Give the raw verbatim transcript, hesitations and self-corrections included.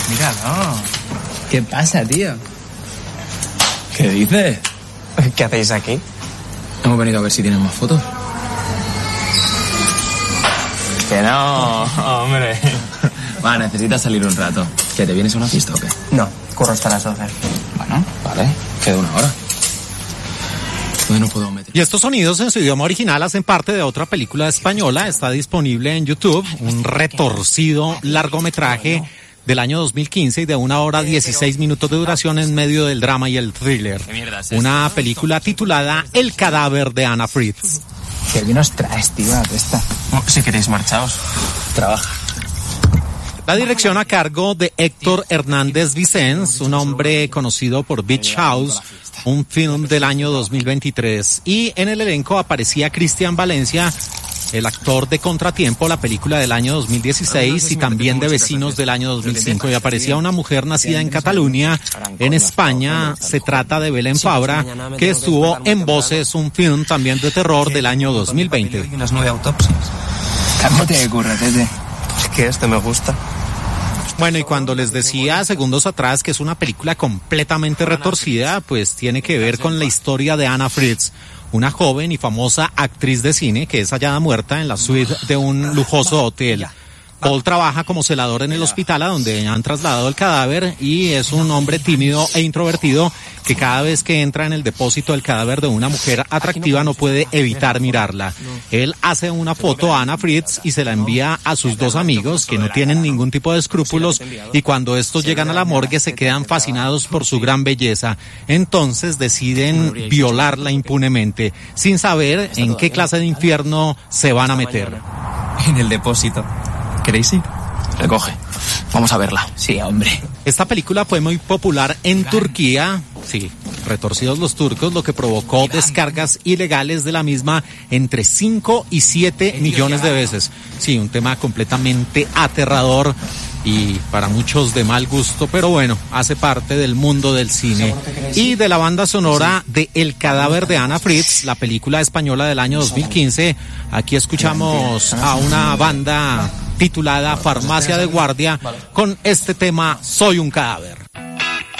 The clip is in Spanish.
Míralo. ¿Qué pasa, tío? ¿Qué dices? ¿Qué hacéis aquí? Hemos venido a ver si tienen más fotos. Que no, hombre. Va, necesitas salir un rato. ¿Que te vienes a una fiesta o qué? No, corro hasta las doce. Bueno, vale. Queda una hora. ¿Dónde no puedo meter? Y estos sonidos en su idioma original hacen parte de otra película española. Está disponible en YouTube, un retorcido largometraje del año dos mil quince y de una hora dieciséis minutos de duración en medio del drama y el thriller. Una película titulada El cadáver de Ana Fritz. ¿Qué nos traes, tío? Esta. Oh, si queréis, marchaos. Trabaja. La dirección a cargo de Héctor Hernández Vicens, un hombre conocido por Beach House, un film del año dos mil veintitrés. Y en el elenco aparecía Cristian Valencia, el actor de Contratiempo, la película del año dos mil dieciséis, y también de Vecinos del año dos mil cinco. Y aparecía una mujer nacida en Cataluña, en España. Se trata de Belén Fabra, que estuvo en Voces, un film también de terror del año dos mil veinte. Unas nueve autopsias. Cálmate de curra, tete. Es que este me gusta. Bueno, y cuando les decía segundos atrás que es una película completamente retorcida, pues tiene que ver con la historia de Ana Fritz, una joven y famosa actriz de cine que es hallada muerta en la suite de un lujoso hotel. Paul trabaja como celador en el hospital a donde han trasladado el cadáver y es un hombre tímido e introvertido que cada vez que entra en el depósito del cadáver de una mujer atractiva no puede evitar mirarla. Él hace una foto a Ana Fritz y se la envía a sus dos amigos que no tienen ningún tipo de escrúpulos, y cuando estos llegan a la morgue se quedan fascinados por su gran belleza. Entonces deciden violarla impunemente, sin saber en qué clase de infierno se van a meter. En el depósito. ¿Queréis ir? Recoge. Vamos a verla. Sí, hombre. Esta película fue muy popular en Turquía, sí, retorcidos los turcos, lo que provocó descargas ilegales de la misma entre cinco y siete millones de veces. Sí, un tema completamente aterrador y para muchos de mal gusto, pero bueno, hace parte del mundo del cine. Y de la banda sonora de El cadáver de Ana Fritz, la película española del año dos mil quince, aquí escuchamos a una banda titulada Farmacia de Guardia con este tema Soy un cadáver.